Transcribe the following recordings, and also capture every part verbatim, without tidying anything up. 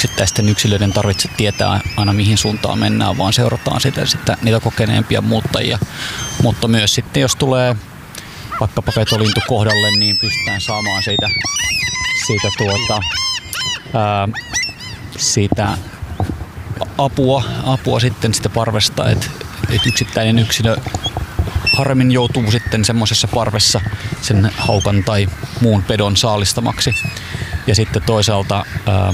yksittäisten yksilöiden tarvitse tietää aina mihin suuntaan mennään, vaan seurataan sitä, sitä niitä kokeneempia muuttajia. Mutta myös sitten jos tulee vaikkapa petolintu kohdalle, niin pystytään saamaan siitä, siitä, tuota, ää, siitä apua, apua sitten sitä parvesta, että et yksittäinen yksilö harvemmin joutuu sitten semmoisessa parvessa sen haukan tai muun pedon saalistamaksi. Ja sitten toisaalta ää,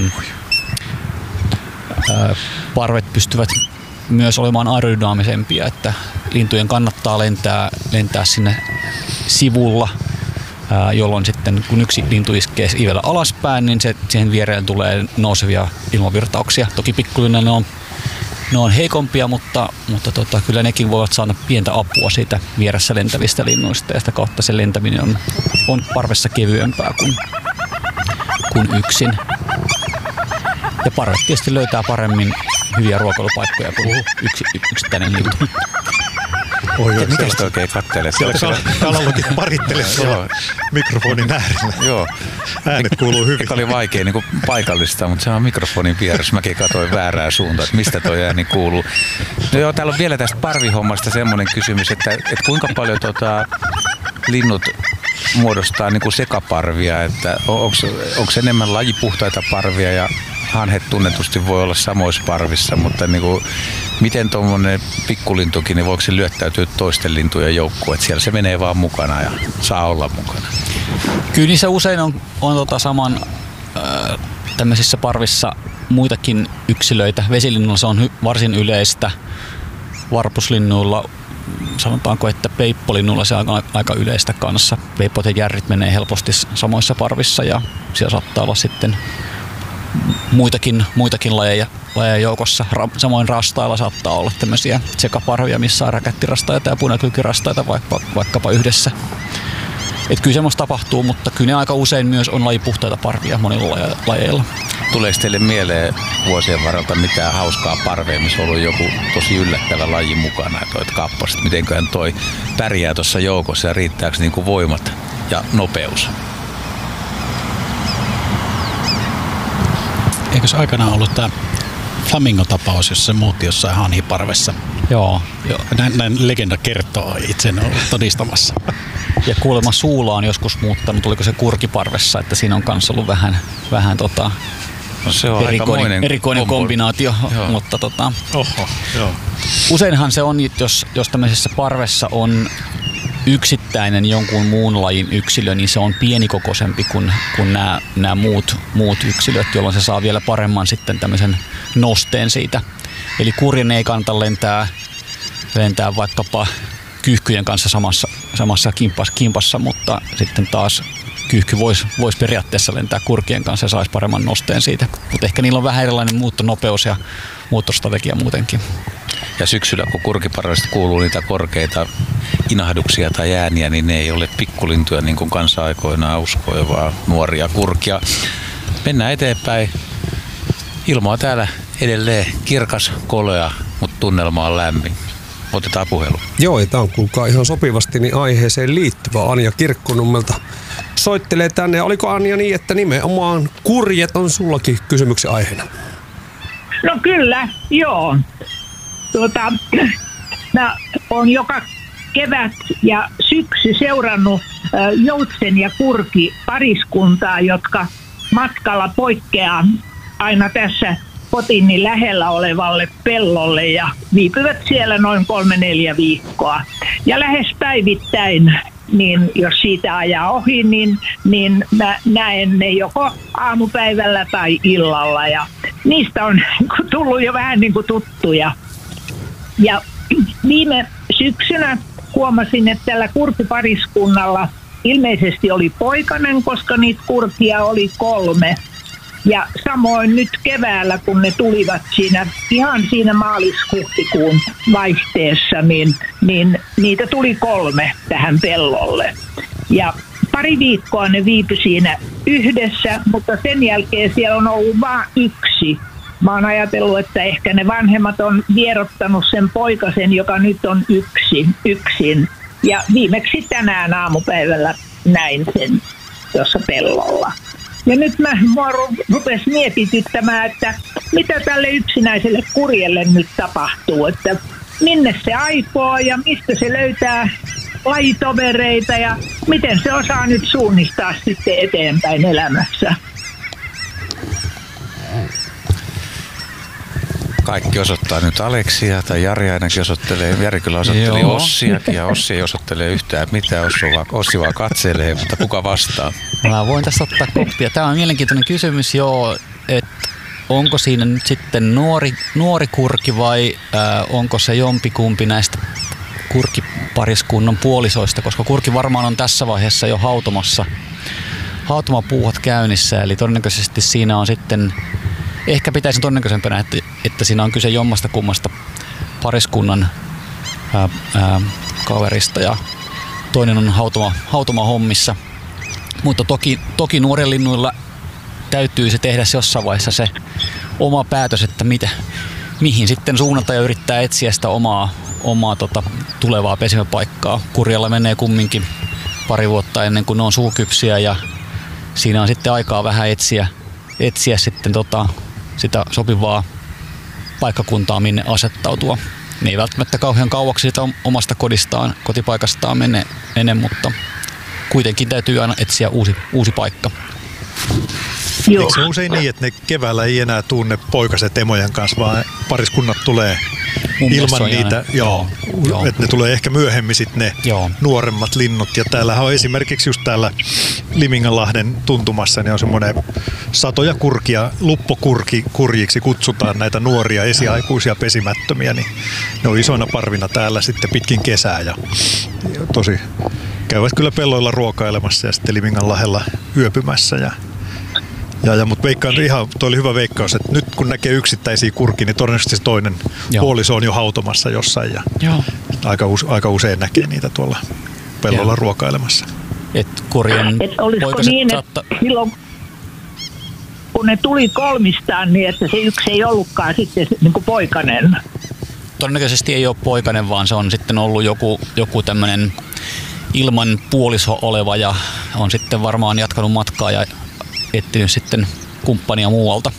ää, parvet pystyvät myös olemaan aerodynaamisempia, että lintujen kannattaa lentää, lentää sinne sivulla, ää, jolloin sitten kun yksi lintu iskee ivellä alaspäin, niin se, siihen viereen tulee nousevia ilmavirtauksia. Toki pikkulinna ne on, ne on heikompia, mutta, mutta tota, kyllä nekin voivat saada pientä apua siitä vieressä lentävistä linnuista ja sitä kautta se lentäminen on, on parvessa kevyempää kuin, kuin yksin. Ja parvet tietysti löytää paremmin hyviä ruokailupaikkoja kuin yksi, yksittäinen lintu. Oi, oi, mitä sitä oikein kattelee? Siellä kalallakin parittelee tuolla mikrofonin äärellä. Joo. Äänet kuuluu hyvin. Mikä oli vaikea niin paikallista, mutta se on mikrofonin vieressä. Mäkin katsoin väärää suuntaan, että mistä toi ääni kuuluu. No joo, täällä on vielä tästä parvihommasta semmoinen kysymys, että, että kuinka paljon tota, linnut muodostaa niin kuin sekaparvia, että onko enemmän lajipuhtaita parvia ja hanhet tunnetusti voi olla samoissa parvissa, mutta niin kuin, miten tuommoinen pikkulintukin, niin voiko se lyöttäytyä toisten lintujen joukkuun, että siellä se menee vaan mukana ja saa olla mukana? Kyllä niissä usein on, on tota saman äh, tämmöisissä parvissa muitakin yksilöitä. Vesilinnuilla se on hy, varsin yleistä. Varpuslinnuilla sanotaanko, että peippolinnuilla se on aika yleistä kanssa. Peippot ja järrit menee helposti samoissa parvissa ja siellä saattaa olla sitten muitakin, muitakin lajeja, lajeja joukossa. Ra, samoin rastailla saattaa olla tämmöisiä sekaparvia, missä on räkättirastaita ja punakylkirastaita vaikka, vaikkapa yhdessä. Et kyllä semmoista tapahtuu, mutta kyllä ne aika usein myös on lajipuhtaita parvia monilla lajeilla. Tuleeko teille mieleen vuosien varalta mitään hauskaa parvea, missä on ollut joku tosi yllättävä laji mukana, että olet kappasit, mitenköhän toi pärjää tuossa joukossa ja riittääkö niinku voimat ja nopeus? Eikös aikanaan ollut tämä flamingo-tapaus, jossa se muutti jossain hanhiparvessa? Joo. Joo. Näin, näin legenda kertoo, itse en ole todistamassa. Ja kuulemma suula on joskus muuttanut, tuliko se kurkiparvessa, että siinä on kanssa ollut vähän, vähän tota, no se on erikoinen, erikoinen kombinaatio. Joo. Mutta tota, Oho, joo. useinhan se on, jos, jos tämmöisessä parvessa on yksittäinen jonkun muun lajin yksilö, niin se on pienikokoisempi kuin, kuin nämä, nämä muut, muut yksilöt, jolloin se saa vielä paremman sitten tämmöisen nosteen siitä. Eli kurjen ei kannata lentää, lentää vaikkapa kyyhkyjen kanssa samassa, samassa kimpassa, kimpassa, mutta sitten taas kyyhky voisi vois periaatteessa lentää kurkien kanssa ja saisi paremman nosteen siitä. Mutta ehkä niillä on vähän erilainen muuttonopeus ja muuttostrategia muutenkin. Ja syksyllä, kun kurkiparvesta kuuluu niitä korkeita inahduksia tai ääniä, niin ne ei ole pikkulintuja niin kuin kansa aikoinaan uskoi, vaan nuoria kurkia. Mennään eteenpäin. Ilma on täällä edelleen kirkas, kolea, mutta tunnelma on lämmin. Otetaan puhelu. Joo, ja tämä on kuulkaa ihan sopivasti niin aiheeseen liittyvä. Anja Kirkkonummelta soittelee tänne. Ja oliko Anja niin, että nimenomaan kurjet on sullakin kysymyksen aiheena? No kyllä, joo. Tuota, mä oon joka kevät ja syksy seurannut joutsen ja kurki pariskuntaa, jotka matkalla poikkeaa aina tässä kotinni lähellä olevalle pellolle ja viipyvät siellä noin kolme neljä viikkoa. Ja lähes päivittäin, niin jos siitä ajaa ohi, niin, niin mä näen ne joko aamupäivällä tai illalla. Ja niistä on tullut jo vähän niin kuin tuttuja. Ja viime syksynä huomasin, että tällä kurkipariskunnalla ilmeisesti oli poikanen, koska niitä kurkia oli kolme. Ja samoin nyt keväällä, kun ne tulivat siinä, ihan siinä maalis-huhtikuun vaihteessa, niin, niin niitä tuli kolme tähän pellolle. Ja pari viikkoa ne viipyi siinä yhdessä, mutta sen jälkeen siellä on ollut vain yksi. Mä oon ajatellut, että ehkä ne vanhemmat on vierottanut sen poikasen, joka nyt on yksi, yksin. Ja viimeksi tänään aamupäivällä näin sen tuossa pellolla. Ja nyt mä mua rupesi mietityttämään, että mitä tälle yksinäiselle kurjelle nyt tapahtuu, että minne se aikoo ja mistä se löytää lajitovereita ja miten se osaa nyt suunnistaa sitten eteenpäin elämässä. Kaikki osoittaa nyt Aleksia, tai Jari ainakin osoittelee, Jari kyllä osoitteli Joo. Ossiakin, ja Ossi ei osoittele yhtään mitään, Ossi vaan, Ossi vaan katselee, mutta kuka vastaa? Mä voin tässä ottaa koppia. Tämä on mielenkiintoinen kysymys, joo, että onko siinä nyt sitten nuori, nuori kurki vai äh, onko se jompikumpi näistä kurkipariskunnan puolisoista, koska kurki varmaan on tässä vaiheessa jo hautomassa, hautomapuuhat käynnissä, eli todennäköisesti siinä on sitten, ehkä pitäisi todennäköisempänä, että, että siinä on kyse jommasta kummasta pariskunnan ää, ää, kaverista ja toinen on hautoma, hautoma hommissa, mutta toki, toki nuorilinnuilla täytyy se tehdä se jossain vaiheessa se oma päätös, että mitä, mihin sitten suunnata ja yrittää etsiä sitä omaa, omaa tota, tulevaa pesimäpaikkaa. Kurjalla menee kumminkin pari vuotta ennen kuin ne on suukypsiä ja siinä on sitten aikaa vähän etsiä, etsiä sitten tota, sitä sopivaa paikkakuntaa, minne asettautua. Ne ei välttämättä kauhean kauaksi sitä omasta kodistaan, kotipaikastaan mene, mene mutta kuitenkin täytyy aina etsiä uusi, uusi paikka. Joo. Eikö se usein niin, että ne keväällä ei enää tunne poikaset emojen kanssa, vaan pariskunnat tulee Mun ilman niitä, joo, joo. Että ne tulee ehkä myöhemmin sitten ne joo. nuoremmat linnut. Ja täällähän on esimerkiksi just täällä Liminganlahden tuntumassa, niin on semmoinen satoja kurkia, luppokurki kurjiksi kutsutaan näitä nuoria esiaikuisia pesimättömiä, niin ne on isoina parvina täällä sitten pitkin kesää ja, ja tosi käyvät kyllä pelloilla ruokailemassa ja sitten Liminganlahdella yöpymässä ja Ja, ja, mutta veikkaan ihan, toi oli hyvä veikkaus, että nyt kun näkee yksittäisiä kurkia, niin todennäköisesti se toinen Joo. puoliso on jo hautomassa jossain ja Joo. Aika, aika usein näkee niitä tuolla pellolla Joo. ruokailemassa. Et kurjen et olisiko niin, saatta... että silloin kun ne tuli kolmistaan, niin että se yksi ei ollutkaan sitten niin kuin poikanen? Todennäköisesti ei ole poikanen, vaan se on sitten ollut joku, joku tämmöinen ilman puoliso oleva ja on sitten varmaan jatkanut matkaa ja etsinyt sitten kumppania muualta.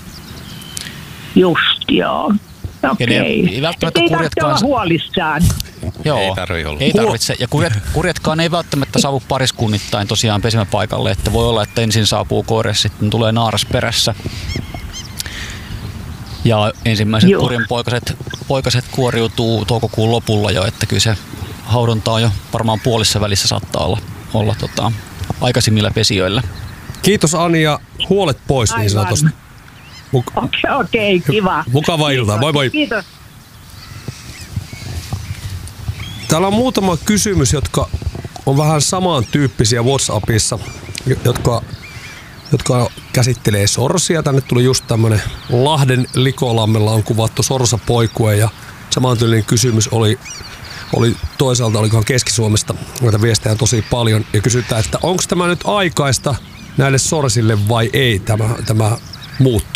Just, joo. Okei. Ei välttämättä ei kurjatkaan olla huolissaan. Joo, ei tarvitse olla. Ei tarvitse. Ja kurjat, kurjatkaan ei välttämättä saavu pariskunnittain tosiaan pesimäpaikalle, että voi olla, että ensin saapuu koire, sitten tulee naaras perässä. Ja ensimmäiset Joo. kurjen poikaset, poikaset kuoriutuu toukokuun lopulla jo, että kyllä se haudonta on jo varmaan puolissa välissä saattaa olla, olla tota, aikaisimmilla pesijöillä. Kiitos Anja, huolet pois Aivan. niin sanotusti. Muk- Okei, okay, okay, kiva. Mukavaa iltaa, moi moi. Kiitos. Täällä on muutama kysymys, jotka on vähän samantyyppisiä WhatsAppissa, jotka, jotka käsittelee sorsia. Tänne tuli just tämmönen Lahden Likolammella on kuvattu sorsapoikue ja samantyylinen kysymys oli, oli toisaalta, olikohan Keski-Suomesta, näitä viestejä on tosi paljon ja kysytään, että onko tämä nyt aikaista näille sorsille vai ei tämä, tämä muutto?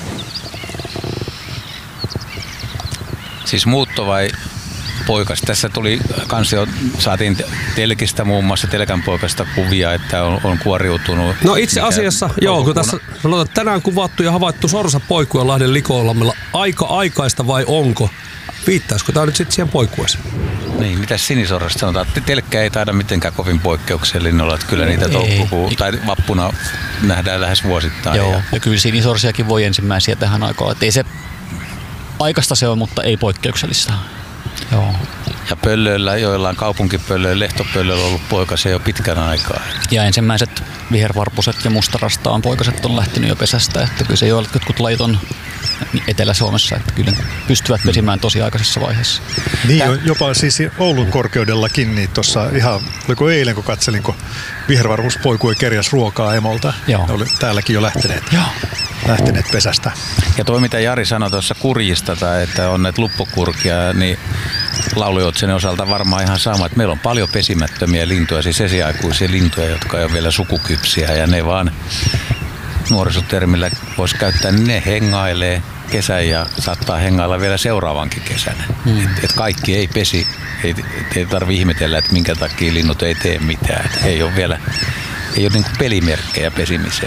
Siis muutto vai poikas? Tässä tuli kans jo, saatiin Telkistä muun muassa Telkän poikasta kuvia, että on, on kuoriutunut. No itse asiassa, joo, kun tässä sanotaan, tänään kuvattu ja havaittu sorsapoikue Lahden Likolammella. Aika aikaista vai onko? Viittaisiko tämä nyt sitten siihen poikueeseen? Niin, mitäs sinisorrasta sanotaan? Telkkä ei taida mitenkään kovin poikkeuksellinen olla, että kyllä niitä toukokuun tai vappuna nähdään lähes vuosittain. Joo, ja, ja kyllä sinisorsiakin voi ensimmäisiä tähän aikaan. Että ei se aikaista se on, mutta ei poikkeuksellista. Joo. Ja pöllöillä, joillain kaupunkipöllöillä, lehtopöllöillä on ollut poikasia jo pitkän aikaa. Ja ensimmäiset vihervarpuset ja mustarastaan poikaset on lähtenyt jo pesästä, että kyllä se jotkut lajit on Etelä-Suomessa, että kyllä pystyvät pesimään tosi aikaisessa vaiheessa. Niin, Tää... jopa siis Oulun korkeudellakin, niin tuossa ihan, oliko eilen kun katselin, kun vihervarpuspoikue kerjäs ruokaa emolta. Joo. Ne oli täälläkin jo lähteneet, Joo. lähteneet pesästä. Ja tuo mitä Jari sanoi tuossa kurjista, tai että on näitä luppokurkia, niin laulujoutsen osalta varmaan ihan sama, että meillä on paljon pesimättömiä lintuja, siis esiaikuisia lintuja, jotka ei ole vielä sukukypsiä, ja ne vaan nuorisotermillä voisi käyttää, niin ne hengailee kesän ja saattaa hengailla vielä seuraavankin kesänä. Hmm. Et, et kaikki ei pesi, ei, ei tarvitse ihmetellä, että minkä takia linnut ei tee mitään. Et ei ole vielä ei ole niinku pelimerkkejä pesimiseen.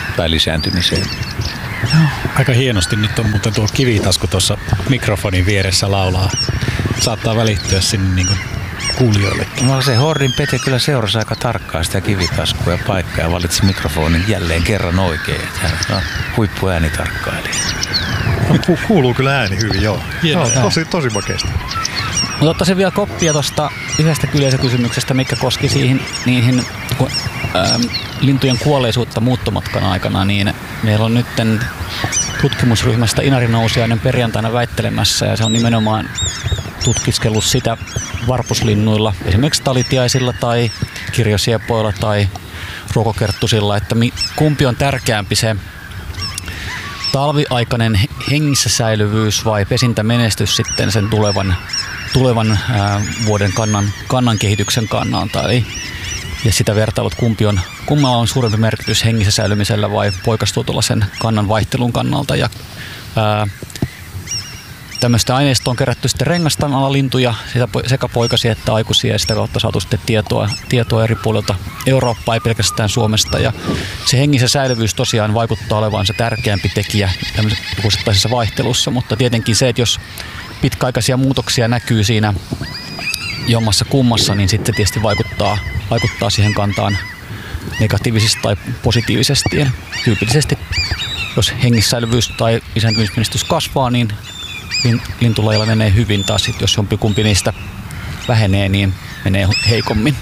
tai lisääntymiseen. Aika hienosti nyt on muuten tuo kivitasku tuossa mikrofonin vieressä laulaa. Saattaa välittyä sinne niin kuin kuulijoillekin. No se Hordin Pete kyllä seurasi aika tarkkaan sitä kivitaskua ja paikkaa ja valitsi mikrofonin jälleen kerran oikein. Hän on huippuäänitarkkailija. No, ku- kuuluu kyllä ääni hyvin, joo. Hienoa. No, tosi, tosi makeasti. Mutta ottaisin vielä koppia tuosta yhdestä yleisökysymyksestä, mikä koski siihen, niihin ku, ähm, lintujen kuolleisuutta muuttomatkan aikana, niin meillä on nyt tutkimusryhmästä Inari Nousiainen perjantaina väittelemässä, ja se on nimenomaan tutkiskellut sitä varpuslinnuilla, esimerkiksi talitiaisilla tai kirjosiepoilla tai ruokokerttusilla, että mi, kumpi on tärkeämpi, se talviaikainen hengissä säilyvyys vai pesintämenestys sitten sen tulevan, tulevan ää, vuoden kannan, kannan kehityksen kannalta. Eli, ja sitä vertailut, kumpi on, kummalla on suurempi merkitys hengissä säilymisellä vai poikastuotollaisen kannan vaihtelun kannalta. Ja, ää, tämmöistä aineistoa on kerätty sitten rengastan alalintuja, sekä poikasia että aikuisia, ja sitä kautta saatu sitten tietoa, tietoa eri puolilta Eurooppaa, ei pelkästään Suomesta. Ja se hengissä säilyvyys tosiaan vaikuttaa olevan se tärkeämpi tekijä tämmöisessä vuosittaisessa vaihtelussa, mutta tietenkin se, että jos pitkäaikaisia muutoksia näkyy siinä jommassa kummassa, niin sitten se tietysti vaikuttaa, vaikuttaa siihen kantaan negatiivisesti tai positiivisesti. Ja tyypillisesti, jos hengissä säilyvyys tai lisääntymismenestys kasvaa, niin lintulajilla menee hyvin, taas sit, jos jompikumpi niistä vähenee, niin menee heikommin.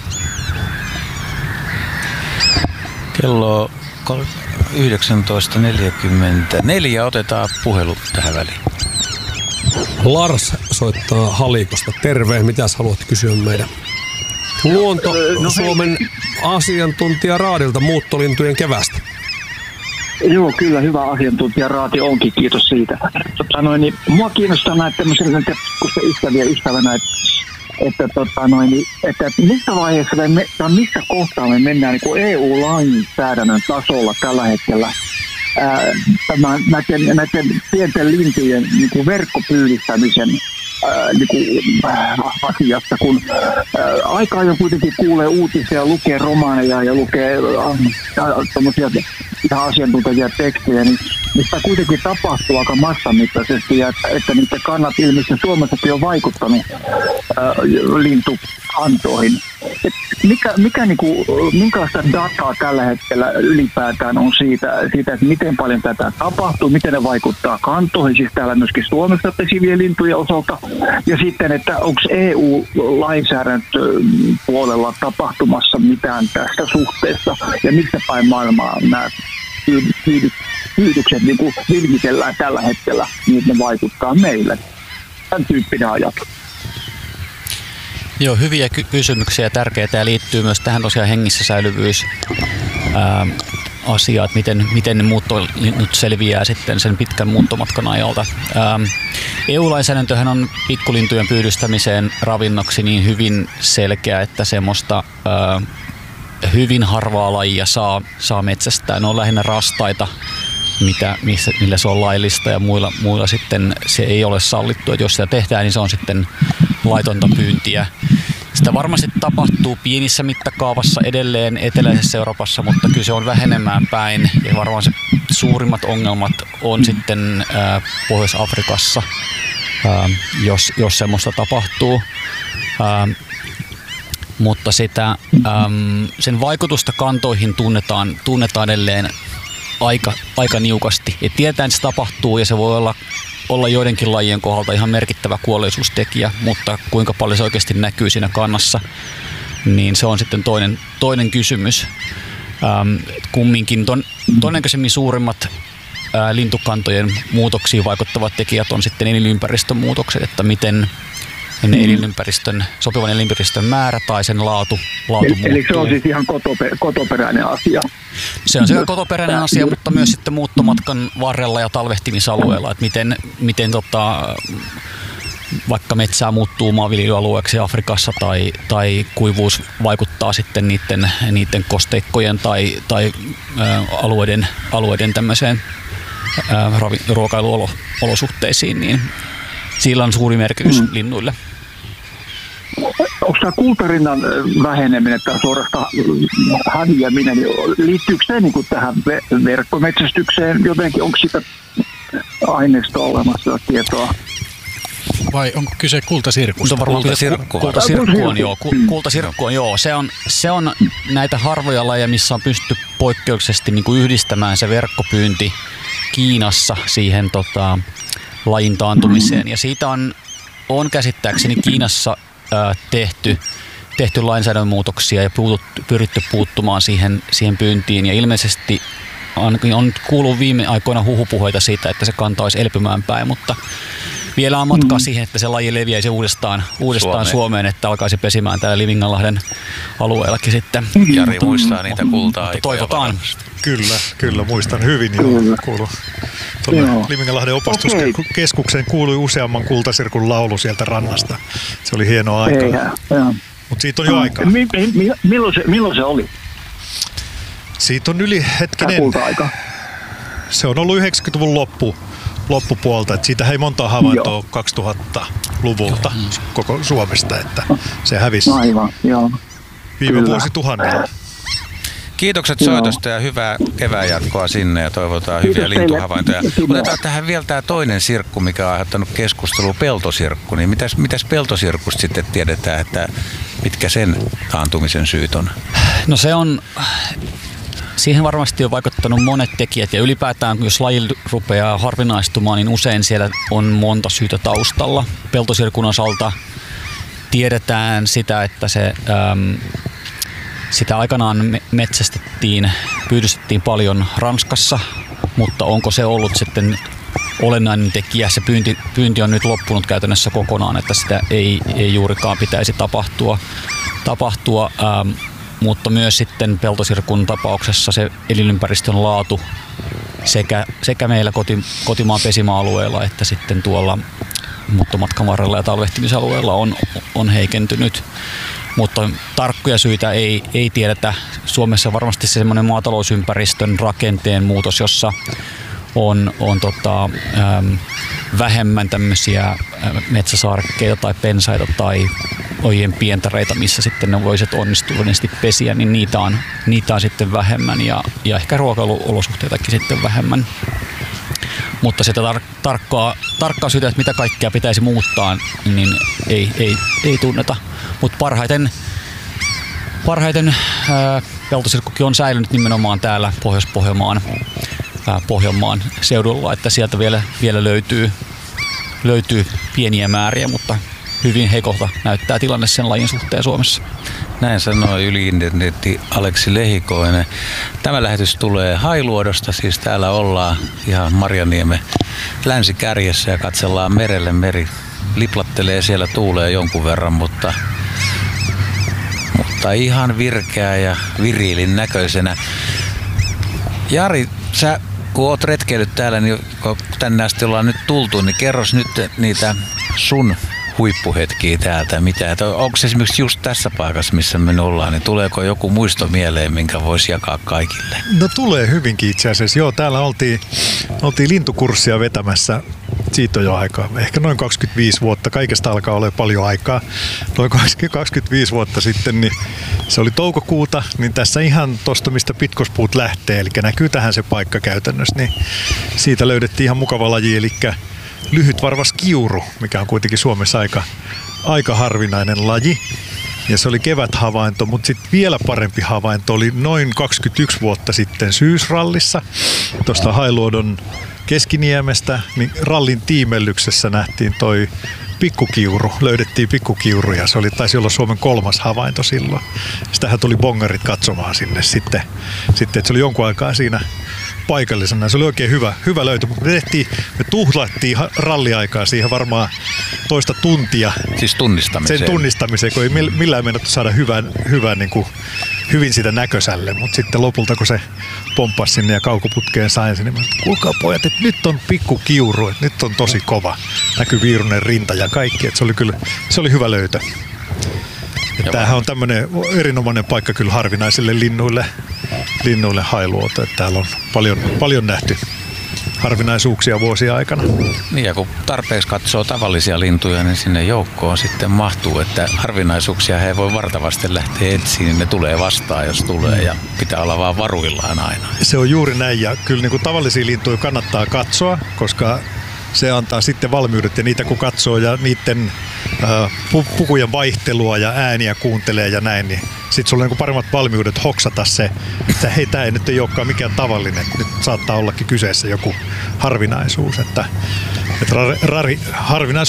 Kello yhdeksäntoista neljäkymmentäneljä otetaan puhelu tähän väliin. Lars soittaa Halikosta. Terve, mitäs haluat kysyä meidän Luonto no Suomen asiantuntija Raadilta muuttolintujen kevästä? Joo, kyllä hyvä asiantuntijaraati onkin, kiitos siitä. Tota noin, niin, mua kiinnostaa näitä tämmöisiä ystäviä ystävänä, että, että, tota noin, että, että missä vaiheessa me, tai missä kohtaa me mennään niin kuin E U-lainsäädännön tasolla tällä hetkellä ää, tämän, näiden, näiden pienten lintujen niin kuin verkkopyydistämisen ää, niin kuin, ää, asiasta, kun ää, aika ajoin kuitenkin kuulee uutisia, lukee romaaneja ja lukee tämmöisiä ihan asiantuntevia tekstejä, niin sitä kuitenkin tapahtuu aika massamittaisesti, ja että, että niiden kannat ilmeisesti Suomessakin on vaikuttanut ää, lintukantoihin. Et mikä, mikä niinku, minkälaista dataa tällä hetkellä ylipäätään on siitä, siitä, että miten paljon tätä tapahtuu, miten ne vaikuttaa kantoihin, siis täällä myöskin Suomessa pesivien lintujen osalta, ja sitten, että onko E U-lainsäädäntö puolella tapahtumassa mitään tästä suhteessa, ja missä päin maailmaa nämä pyydykset niin kuin vilmitellään tällä hetkellä, niin ne vaikuttaa meille. Tämän tyyppinen ajatus. Joo, hyviä ky- kysymyksiä ja tärkeitä, ja liittyy myös tähän tosiaan hengissä säilyvyys ää, asiaan, että miten, miten ne muuttolinnut selviää sitten sen pitkän muuttomatkan ajalta. Ää, E U-lainsäädäntöhän on pikkulintujen pyydystämiseen ravinnoksi niin hyvin selkeä, että semmoista ää, hyvin harvaa lajia saa, saa metsästää. Ne on lähinnä rastaita, mitä, missä, millä se on laillista, ja muilla, muilla sitten se ei ole sallittu. Et jos sitä tehdään, niin se on sitten laitonta pyyntiä. Sitä varmasti tapahtuu pienissä mittakaavassa edelleen eteläisessä Euroopassa, mutta kyllä se on vähenemään päin. Ja varmaan se suurimmat ongelmat on sitten ää, Pohjois-Afrikassa, ää, jos, jos semmoista tapahtuu. Ää, mutta sitä, äm, sen vaikutusta kantoihin tunnetaan, tunnetaan edelleen aika, aika niukasti. Et tietää, että se tapahtuu, ja se voi olla, olla joidenkin lajien kohdalta ihan merkittävä kuolleisuustekijä, mutta kuinka paljon se oikeasti näkyy siinä kannassa, niin se on sitten toinen, toinen kysymys. Ähm, kumminkin ton, todennäköisemmin suurimmat ää, lintukantojen muutoksiin vaikuttavat tekijät on sitten elinympäristön muutokset, että miten ne elinympäristön, sopivan elinympäristön määrä tai sen laatu, laatu eli, muuttuu. eli se on siis ihan kotoper, kotoperäinen asia. Se on sekä kotoperäinen asia, mutta myös sitten muuttomatkan varrella ja talvehtimisalueella, että miten, miten tota, vaikka metsää muuttuu maanviljelyalueeksi Afrikassa tai, tai kuivuus vaikuttaa sitten niiden, niiden kosteikkojen tai, tai ä, alueiden, alueiden tämmöiseen ä, ruokailuolosuhteisiin, niin sillä on suuri merkitys mm. linnuille. onko tämä kultarinnan väheneminen tai suorastaan häviäminen, niin liittyykö se niin kuin tähän verkkometsästykseen jotenkin? Onko sitä aineistoa olemassa tietoa? Vai onko kyse kultasirkusta? Kultasirkku. Kultasirkku on joo. Kultasirkku on joo. Se on, se on näitä harvoja lajeja, missä on pystytty poikkeuksellisesti niin kuin yhdistämään se verkkopyynti Kiinassa siihen tota, lajin taantumiseen. Ja siitä on, on käsittääkseni Kiinassa ää, tehty, tehty lainsäädännön muutoksia ja puututtu, pyritty puuttumaan siihen, siihen pyyntiin. Ja ilmeisesti on, on kuullut viime aikoina huhupuheita siitä, että se kanta olisi elpymään päin, mutta vielä on matkaa mm. siihen, että se laji leviäisi uudestaan, uudestaan Suomeen. Suomeen, että alkaisi pesimään täällä Livinganlahden alueellakin sitten. Jari muistaa niitä kulta-aikoja. Toivotaan. Kyllä, kyllä, muistan hyvin. Joo, kuulu. Tuolle Livinganlahden opastuskeskukseen kuului useamman kultasirkun laulu sieltä rannasta. Se oli hieno aika. Mutta siitä on jo aikaa. Mi- mi- milloin, se, milloin se oli? Siitä on yli hetkinen. Kulta-aika. Se on ollut yhdeksänkymmentäluvun loppu. loppupuolta, että siitä ei montaa havaintoa joo. kaksituhattaluvulta joo. koko Suomesta, että se hävisi aivan, joo. viime Kyllä. vuosituhannella. Kiitokset joo. soitosta ja hyvää kevään jatkoa sinne ja toivotaan Kiitos hyviä lintuhavaintoja. Otetaan tähän vielä tämä toinen sirkku, mikä on aiheuttanut keskustelua, peltosirkku. Niin mitäs, mitäs peltosirkusta sitten tiedetään, että mitkä sen taantumisen syyt on? No se on... Siihen varmasti on vaikuttanut monet tekijät ja ylipäätään, jos laji rupeaa harvinaistumaan, niin usein siellä on monta syytä taustalla. Peltosirkun osalta tiedetään sitä, että se, äm, sitä aikanaan metsästettiin, pyydystettiin paljon Ranskassa, mutta onko se ollut sitten olennainen tekijä? Se pyynti, pyynti on nyt loppunut käytännössä kokonaan, että sitä ei, ei juurikaan pitäisi tapahtua. tapahtua äm, Mutta myös sitten peltosirkun tapauksessa se elinympäristön laatu sekä, sekä meillä koti, kotimaan pesimäalueella että sitten tuolla muuttomatkan varrella ja talvehtimisalueella on, on heikentynyt. Mutta tarkkoja syitä ei, ei tiedetä. Suomessa on varmasti semmoinen maatalousympäristön rakenteen muutos, jossa on, on tota, ähm, vähemmän tämmöisiä metsäsaarekkeita tai pensaita tai ojien pientareita, missä sitten ne voisit onnistuneesti pesiä, niin niitä on, niitä on sitten vähemmän ja, ja ehkä ruokailuolosuhteitakin sitten vähemmän. Mutta sitä tar- tarkkaa, tarkkaa syytä, että mitä kaikkea pitäisi muuttaa, niin ei, ei, ei tunneta. Mutta parhaiten, parhaiten ää, peltosirkkukin on säilynyt nimenomaan täällä Pohjois-Pohjanmaan ää, Pohjanmaan seudulla, että sieltä vielä, vielä löytyy, löytyy pieniä määriä, mutta hyvin heikolta näyttää tilanne sen lajin suhteen Suomessa. Näin sanoi yli-internetti Aleksi Lehikoinen. Tämä lähetys tulee Hailuodosta, siis täällä ollaan ihan Marjaniemen länsikärjessä ja katsellaan merelle. Meri liplattelee siellä, tuulee jonkun verran, mutta, mutta ihan virkeä ja viriilin näköisenä. Jari, sä kun oot retkeillyt täällä, niin kun tänne asti ollaan nyt tultu, niin kerros nyt niitä sun huippuhetkiä täältä. Mitä? Onko se esimerkiksi just tässä paikassa, missä me ollaan, niin tuleeko joku muisto mieleen, minkä voisi jakaa kaikille? No tulee hyvinkin itse asiassa. Joo, täällä oltiin, oltiin lintukurssia vetämässä. Siitä on jo aikaa. Ehkä noin kaksikymmentäviisi vuotta. Kaikesta alkaa olla paljon aikaa. Noin kaksikymmentäviisi vuotta sitten, niin se oli toukokuuta, niin tässä ihan tuosta, mistä pitkospuut lähtee, eli näkyy tähän se paikka käytännössä, niin siitä löydettiin ihan mukava laji, eli lyhytvarvas kiuru, mikä on kuitenkin Suomessa aika, aika harvinainen laji. Ja se oli keväthavainto, mutta sitten vielä parempi havainto oli noin kaksikymmentäyksi vuotta sitten syysrallissa. Tuosta Hailuodon Keskiniemestä, niin rallin tiimellyksessä nähtiin toi pikkukiuru, löydettiin pikkukiuru ja se oli, taisi olla Suomen kolmas havainto silloin. Sitähän tuli bongarit katsomaan sinne sitten, sitten että se oli jonkun aikaa siinä paikallisena. Se oli oikein hyvä, hyvä löytö, mutta me, tehtiin, me tuhlattiin ralliaikaa siihen varmaan toista tuntia. Siis tunnistamiseen. Sen tunnistamiseen, kun ei millään mennä saada hyvän, hyvän, niin kuin, hyvin sitä näkösälle, mutta sitten lopulta kun se pomppasi sinne ja kaukoputkeen sai sinne, niin kuulkaa pojat, että nyt on pikku kiuru, että nyt on tosi kova. Näkyy viirunen rinta ja kaikki, että se oli kyllä, se oli hyvä löytö. Tämähän on tämmöinen erinomainen paikka kyllä harvinaisille linnuille, linnuille Hailuoto, että täällä on paljon, paljon nähty harvinaisuuksia vuosia aikana. Niin ja kun tarpeeksi katsoo tavallisia lintuja, niin sinne joukkoon sitten mahtuu, että harvinaisuuksia he ei voi vartavasti lähteä etsiin, niin ne tulee vastaan, jos tulee ja pitää olla vaan varuillaan aina. Se on juuri näin ja kyllä niin kuin tavallisia lintuja kannattaa katsoa, koska se antaa sitten valmiudet ja niitä kun katsoo ja niiden äh, pukujen vaihtelua ja ääniä kuuntelee ja näin, niin sitten sulla on niin paremmat valmiudet hoksata se, että hei, tämä ei nyt ei olekaan mikään tavallinen, nyt saattaa ollakin kyseessä joku harvinaisuus, että, että rari, rari, harvinaisuus